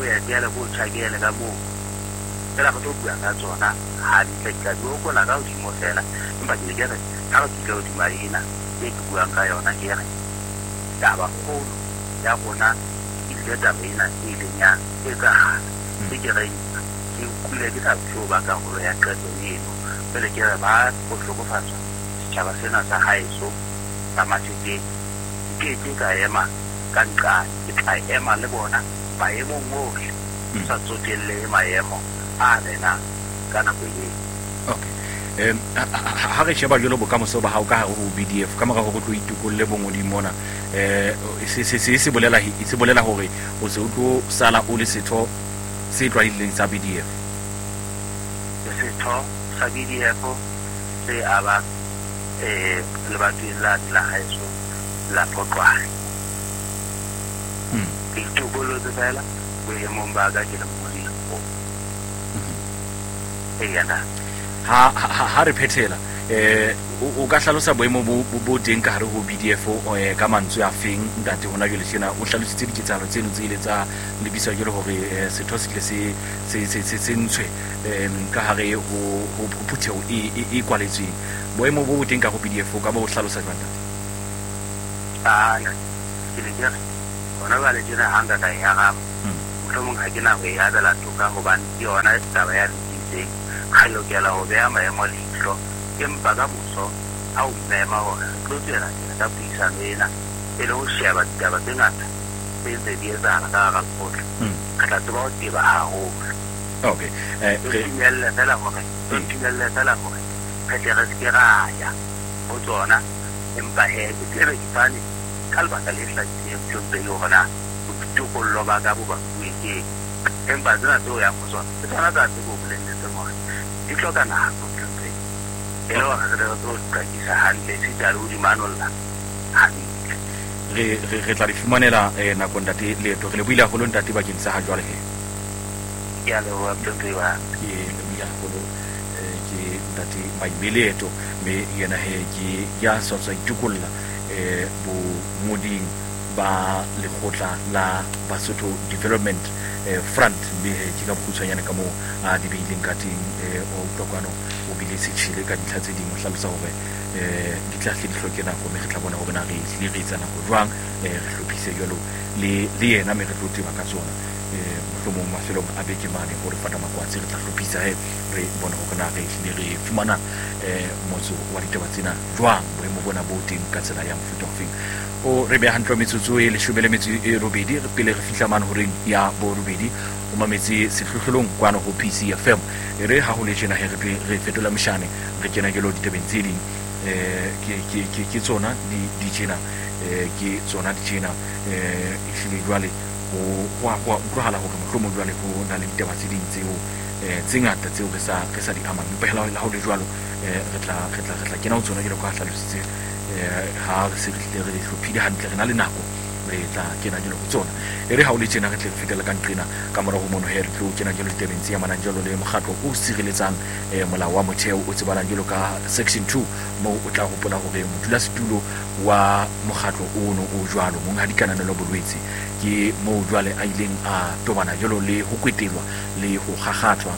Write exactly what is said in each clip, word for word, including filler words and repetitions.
ya dia le go tshakele ka mo fela go tlo bua ka tsona ha di tla ka go go la ka di mo fela empa ke ke re ha o tlo di marina e ke bua ka yona ke re ya ba go ya bona ke le ta bena e le nya e ka ha ke ke re ke kule ke sa tlo ba ka go ya ka tseno pele ke re ba go hlokofatsa tšhaba sena sa haeso sa matšhe ke ke ka ema ka nka ke tla ema le bona maemo ngohle sa tsotelle maemo a rena ka nako e. Okay. Em ha re sheba jolo bokamoso ba hao ka hare ho B D F ka mora go tlo itukolle bongodi mona eh se se se se bolela se bolela hore o se o tlo sala o le setho se tlwaileng sa B D F. Setho sa B D F se aba eh le batho la la haeso la potlwane. Hmm. Ke tukolo tsela go ye mombaga ke le modi go. Eh yana. Ha ha re phethela eh o ka hlalosa boemo bo bo teng ka hare ho B D F o eh ka mantswe a feng ntate hona jole tsena o hlalositse diketsahalo tseno tse ile tsa lebisa jole hore setho se ile se se se se ntshwe em ka hare ho ho phuthe e e kwaletsweng boemo bo bo teng ka go B D F o ka bo hlalosa jwang ntate? Ah ke le jere ona ba le jena hanga ka ya ga mohlomong ha ke na go ya dela toka go ban ke ona taba ya ditse ga lo ke la go bea maemo leihlo empa ka boso ha o mema hore tlo tsela ka pisa lena e le go sheba ditaba tse ngata tse tse di etsahala ka ga potla ka tla tsoba o tiba ha go. Okay. Eh re dimelle tela hore re dimelle tela hore re tle re se ra ya go tsona empa he ke re dipane kalba ka le hla ke tsobe yo gona to go loba ka bo ba ke empa tsena tso ya go tsona tsena tsa go boletse tsona di tloka na go tsobe e lo ga re tlo ka isa hantle se tla ru di manolla ha di re re tla di fumanela na kontate le to re le buila go lo ntate ba ke ntsa ha jwale he ya le wa tsobe wa ke le buila go lo ke ntate mai beleto me yena he ke ya sotsa itukulla eh bo moding ba le khotla la Basotho Development eh, Front be ke ka bokhutsanyana ka mo a di beileng ka teng eh o tokano o bile se tshile ka ditlatse dingwe hlalosa hore eh di tla hle di hlokena go me re tla bona hore na re le re tsana go jwang eh re hlophise jalo le le yena me re tlo tiba ka tsona eh mohlomong mafelong a beke mane gore fata makwatsi re tla hlophisa he re bona hore na re le re fumana eh motso wa ditaba tsena jwang boemo bona bo teng ka tsela ya mofuta o feng o re be hantle metsotso e le shobele metso e robedi re pele re fihla man horeng ya bo robedi o mametse sehlohlolong kwana ho P C F M re ha ho le jena he re re fetola mshane re kena ke lo ditabeng tse ding eh ke ke ke ke tsona di di jena eh ke tsona di jena eh e file jwale o wa wa utlwahala hore mohlomong jwale ho na le ditaba tse ding tseo eh tse ngata tseo re sa re sa di amang pehela la ho le jwalo eh re tla re tla re tla kena ho tsona ke le kwa hlalositse eh ha re se re re hlophile hantle re na le nako re tla kena jelo go tsona e re ha o le tsena re tle re fetela ka nqina ka mora ho mono he re tlo kena jelo ditebentsi ya mananjelo le mogatlo o sireletsang eh molao wa motheo o tsebalang jelo ka section two mo o tla gopola hore modula setulo wa mogatlo ono o jwalo mo ga dikananelo bolwetse ke mo jwale a ileng a tobana jelo le ho kwetelwa le ho gagatlwa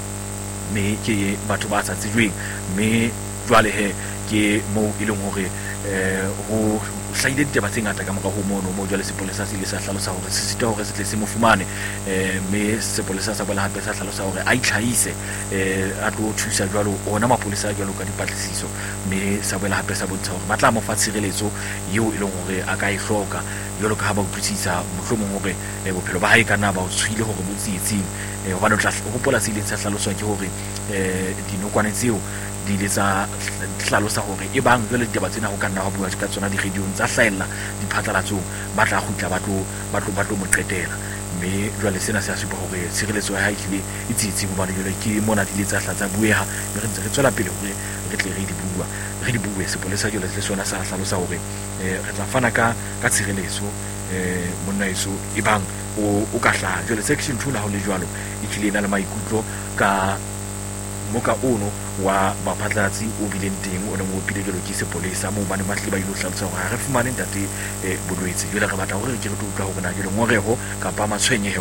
me ke batho ba tsa tsejweng me jwale he ke mo ileng hore eh ho hlaile ditaba tse ngata ka mora ho mono mo jwale sepolesa se ile sa hlalosa hore se sita hore se tle se mo fumane eh me sepolesa sa bola hape sa hlalosa hore a itlhaise eh a tlo thusa jwalo ona mapolesa jwalo ka dipatlisiso me sa bola hape sa bontsha hore ba tla mo fa tshireletso eo e leng hore a ka e hloka jwalo ka ha ba utlwisisa mohlomong hore bophelo ba hae kana ba o tshwile hore bo tsietsing eh hobane o tla hopola se ile sa hlaloswa ke hore eh dinokwane tseo di le tsa hlalosa hore e bang jwale ditaba tsena ho kana ho bua ka tsona di radiong tsa hlaella di phatlalatsong ba tla khutla ba tlo ba tlo ba tlo mo qetela me jwale sena se a supa hore tshireletso ya hae ile e tsitsi bo ba jwale ke mona di le tsa hlatsa bueha re ntse re tswela pele hore re tle re di bua re di bue sepolesa jwale le sona sa hlalosa hore eh re tla fana ka ka tshireletso eh monna iso e bang o o ka hla jwale section two la ho le jwalo e tlile na le maikutlo ka moka ono wa baphatlatsi o bileng teng o ne mo pile jelo ke sepolesa mo bane ba tle ba ilo hlalosa hore re fumane ntate e bolwetse jela re batla hore ke re tlo utlwa hore na jelo ngoreho ka pa matshwenyeho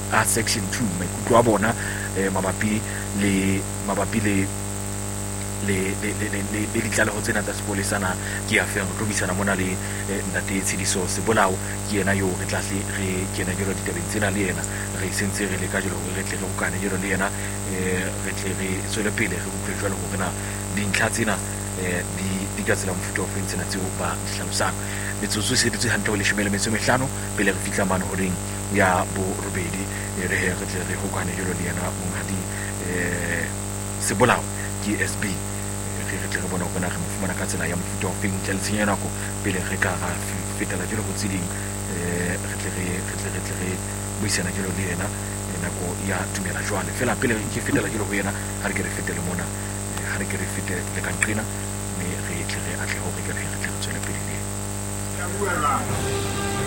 a section two maikutlo a bona mabapi le mabapi le le le le le le ditlaleho tsena tsa sepolesana ke a feng go bisana mona le ntate Tshidiso Sebolao ke yena yo re tlahle re kena jelo ditabeng tsena le yena re sentse re le ka jelo re tle re go kana jelo le yena re tle re tswele pele re utlwe jalo go rena dintlha tsena di di ka tsela mofuta o feng tsena tseo ba hlalosang metsotso se ditse hantle le shemele metso mehlano pele re fitla mane ho reng ya bo robedi re he re tle re go kana jelo le yena monghadi Sebolao ke S B re tle re bona go na re mo fumana ka tsela ya mofuta o feng tla tsenya nako pele re ka ga fetela jelo go tsiding re tle re re tle re tle re buisana jelo le yena nako ya tumela jwale fela pele ke fetela jelo go yena ha re ke re fetele mona ha re ke re fetele le ka nqina me re tle re atle ho re ke re tle re tswele pele le